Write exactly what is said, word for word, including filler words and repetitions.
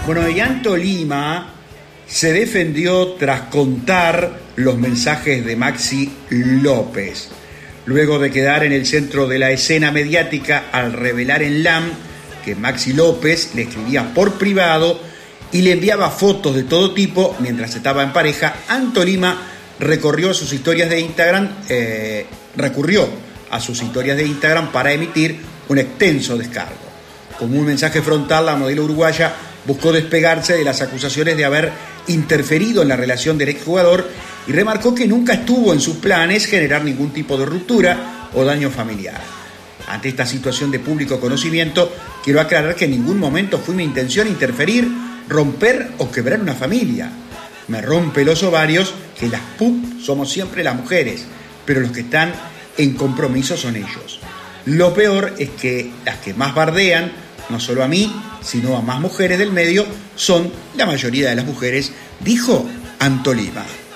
Bueno, y Anto Lima se defendió tras contar los mensajes de Maxi López, luego de quedar en el centro de la escena mediática al revelar en LAM que Maxi López le escribía por privado y le enviaba fotos de todo tipo mientras estaba en pareja. Anto Lima recorrió sus historias de Instagram, eh, recurrió a sus historias de Instagram para emitir un extenso descargo. Con un mensaje frontal, la modelo uruguaya buscó despegarse de las acusaciones de haber interferido en la relación del exjugador y remarcó que nunca estuvo en sus planes generar ningún tipo de ruptura o daño familiar. Ante esta situación de público conocimiento, quiero aclarar que en ningún momento fue mi intención interferir, romper o quebrar una familia. Me rompe los ovarios que las P U C somos siempre las mujeres, pero los que están en compromiso son ellos. Lo peor es que las que más bardean, no solo a mí, sino a más mujeres del medio, son la mayoría de las mujeres, dijo Anto Lima.